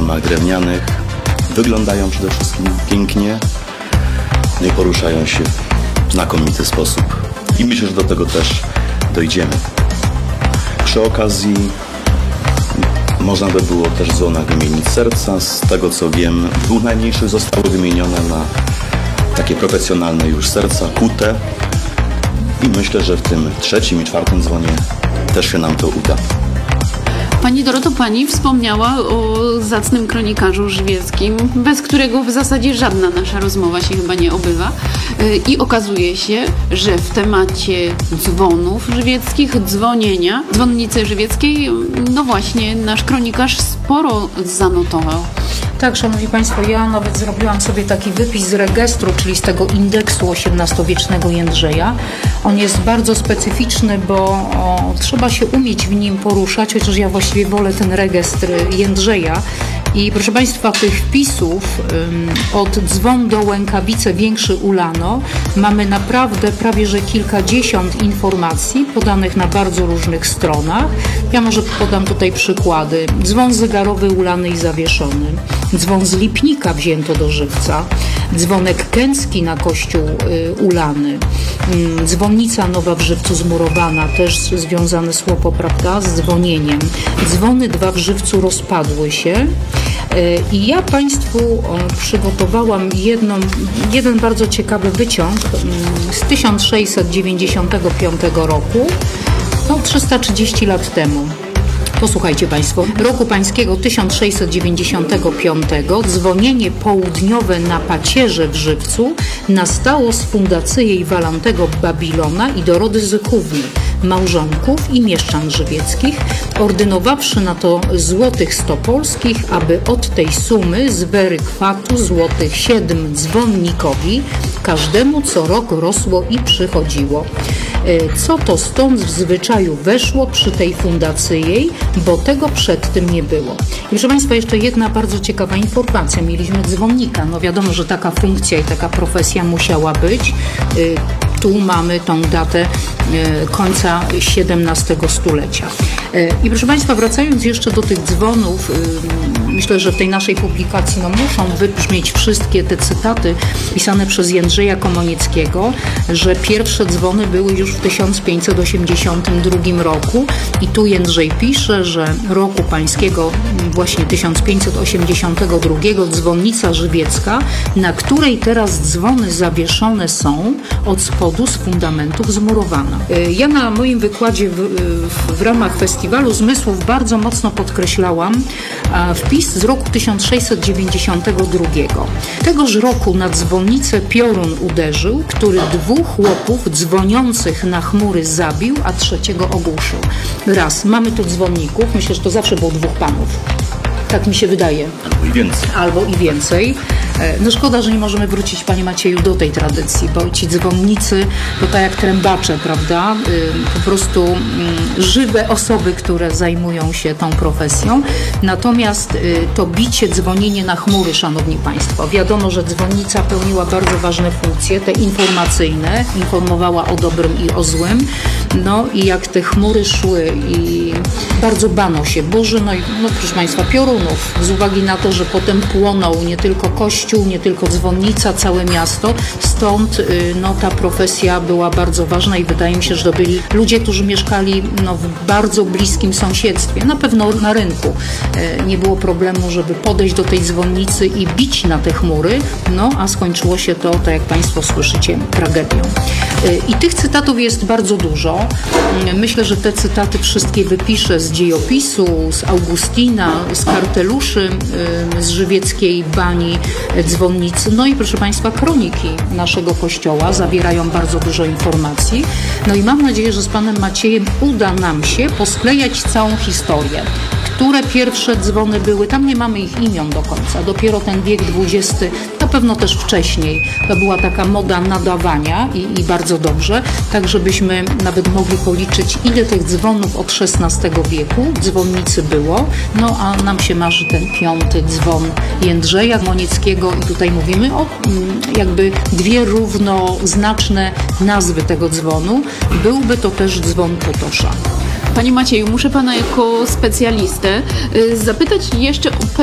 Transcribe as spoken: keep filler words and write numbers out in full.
formach drewnianych. Wyglądają przede wszystkim pięknie, no i poruszają się w znakomity sposób. I myślę, że do tego też dojdziemy. Przy okazji można by było też w dzwonach wymienić serca. Z tego co wiem, w dwóch najmniejszych zostały wymienione na takie profesjonalne już serca, kute. I myślę, że w tym trzecim i czwartym dzwonie też się nam to uda. Pani Doroto, pani wspomniała o zacnym kronikarzu żywieckim, bez którego w zasadzie żadna nasza rozmowa się chyba nie obywa. I okazuje się, że w temacie dzwonów żywieckich, dzwonienia, dzwonnicy żywieckiej, no właśnie nasz kronikarz sporo zanotował. Tak, szanowni państwo, ja nawet zrobiłam sobie taki wypis z registru, czyli z tego indeksu osiemnastowiecznego Jędrzeja. On jest bardzo specyficzny, bo o, trzeba się umieć w nim poruszać, chociaż ja właściwie wolę ten registr Jędrzeja. I proszę państwa, tych wpisów um, od dzwon do Łękawice większy Ulano mamy naprawdę prawie że kilkadziesiąt informacji podanych na bardzo różnych stronach. Ja może podam tutaj przykłady. Dzwon zegarowy ulany i zawieszony. Dzwon z Lipnika wzięto do żywca. Dzwonek Kęcki na kościół y, ulany. Y, dzwonnica nowa w żywcu zmurowana, też związane słowo, prawda, z dzwonieniem. Dzwony dwa w żywcu rozpadły się. I ja Państwu przygotowałam jedną, jeden bardzo ciekawy wyciąg z tysiąc sześćset dziewięćdziesiątego piątego roku, no trzysta trzydzieści lat temu. Posłuchajcie Państwo, roku pańskiego tysiąc sześćset dziewięćdziesiątego piątego dzwonienie południowe na pacierze w Żywcu nastało z fundacyjej Walantego Babilona i dorody Zychówni, małżonków i mieszczan żywieckich, ordynowawszy na to złotych sto polskich, aby od tej sumy z wery kwatu złotych siedm dzwonnikowi każdemu co rok rosło i przychodziło. Co to stąd w zwyczaju weszło przy tej fundacyjej, bo tego przedtem nie było. I proszę Państwa, jeszcze jedna bardzo ciekawa informacja. Mieliśmy dzwonnika. No wiadomo, że taka funkcja i taka profesja musiała być. Tu mamy tą datę końca siedemnastego stulecia. I proszę Państwa, wracając jeszcze do tych dzwonów, myślę, że w tej naszej publikacji no, muszą wybrzmieć wszystkie te cytaty pisane przez Jędrzeja Komonieckiego, że pierwsze dzwony były już w tysiąc pięćset osiemdziesiątym drugim roku i tu Jędrzej pisze, że roku pańskiego właśnie tysiąc pięćset osiemdziesiątego drugiego dzwonnica żywiecka, na której teraz dzwony zawieszone są od spodu z fundamentów zmurowana. Ja na moim wykładzie w, w, w ramach festiwalu Zmysłów bardzo mocno podkreślałam wpis z roku tysiąc sześćset dziewięćdziesiątego drugiego. Tegoż roku na dzwonnicę piorun uderzył, który dwóch chłopów dzwoniących na chmury zabił, a trzeciego ogłuszył. Raz, mamy tu dzwonników, myślę, że to zawsze było dwóch panów. Tak mi się wydaje. Albo i więcej. Albo i więcej. No szkoda, że nie możemy wrócić, Panie Macieju, do tej tradycji, bo ci dzwonnicy to tak jak trębacze, prawda? Po prostu żywe osoby, które zajmują się tą profesją. Natomiast to bicie, dzwonienie na chmury, Szanowni Państwo. Wiadomo, że dzwonnica pełniła bardzo ważne funkcje, te informacyjne, informowała o dobrym i o złym. No i jak te chmury szły i bardzo bano się burzy, no i no, proszę Państwa, piorunów, z uwagi na to, że potem płonął nie tylko kościół, nie tylko dzwonnica, całe miasto. Stąd no, ta profesja była bardzo ważna i wydaje mi się, że to byli ludzie, którzy mieszkali no, w bardzo bliskim sąsiedztwie. Na pewno na rynku nie było problemu, żeby podejść do tej dzwonnicy i bić na te chmury, no a skończyło się to, tak jak Państwo słyszycie, tragedią. I tych cytatów jest bardzo dużo. Myślę, że te cytaty wszystkie wypiszę z dziejopisu, z Augustina, z karteluszy z żywieckiej bani dzwonnicy. No i proszę Państwa, kroniki naszego kościoła zawierają bardzo dużo informacji. No i mam nadzieję, że z Panem Maciejem uda nam się posklejać całą historię. Które pierwsze dzwony były, tam nie mamy ich imion do końca, dopiero ten wiek dwudziesty, na pewno też wcześniej, to była taka moda nadawania i, i bardzo dobrze, tak żebyśmy nawet mogli policzyć, ile tych dzwonów od szesnastego wieku dzwonnicy było, no a nam się marzy ten piąty dzwon Jędrzeja Komonieckiego i tutaj mówimy o jakby dwie równoznaczne nazwy tego dzwonu, byłby to też dzwon Potosza. Panie Macieju, muszę Pana jako specjalistę zapytać jeszcze o